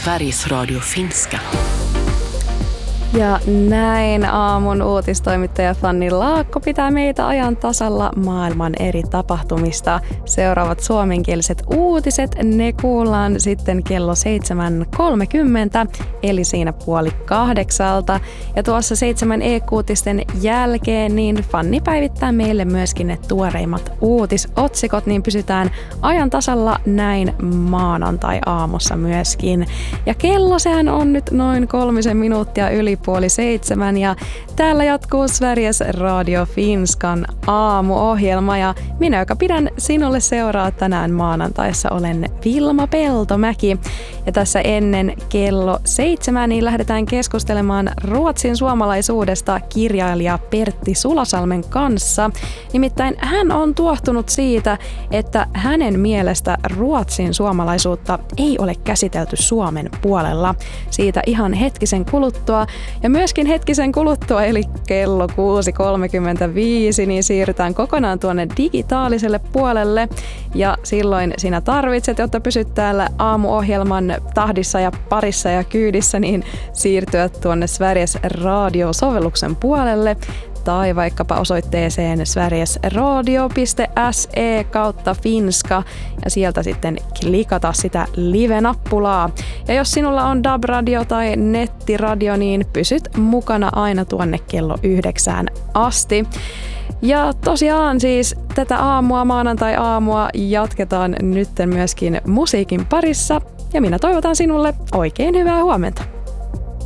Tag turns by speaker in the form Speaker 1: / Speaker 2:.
Speaker 1: Sveriges Radio Finska.
Speaker 2: Ja näin aamun uutistoimittaja Fanni Laakko pitää meitä ajan tasalla maailman eri tapahtumista. Seuraavat suomenkieliset uutiset, ne kuullaan sitten kello 7.30, eli siinä 7:30. Ja tuossa 7 EQ-uutisten jälkeen niin Fanni päivittää meille myöskin ne tuoreimmat uutisotsikot, niin pysytään ajan tasalla näin maanantai-aamussa myöskin. Ja kello sehän on nyt noin 3 minuuttia yli 6:30 ja täällä jatkuu Sveriges Radio Finskan aamuohjelma ja minä, joka pidän sinulle seuraa tänään maanantaissa, olen Vilma Peltomäki. Ja tässä ennen kello 7 niin lähdetään keskustelemaan Ruotsin suomalaisuudesta kirjailija Pertti Sulasalmen kanssa. Nimittäin hän on tuohtunut siitä, että hänen mielestä Ruotsin suomalaisuutta ei ole käsitelty Suomen puolella. Siitä ihan hetkisen kuluttua. Ja myöskin hetkisen kuluttua, eli kello 6.35, niin siirrytään kokonaan tuonne digitaaliselle puolelle. Ja silloin sinä tarvitset, jotta pysyt täällä aamuohjelman tahdissa ja parissa ja kyydissä, niin siirtyä tuonne Sveriges Radio-sovelluksen puolelle. Tai vaikkapa osoitteeseen sverigesradio.se/finska ja sieltä sitten klikata sitä live-nappulaa. Ja jos sinulla on DAB-radio tai nettiradio, niin pysyt mukana aina tuonne kello 9 asti. Ja tosiaan siis tätä maanantai-aamua jatketaan nyt myöskin musiikin parissa. Ja minä toivotan sinulle oikein hyvää huomenta.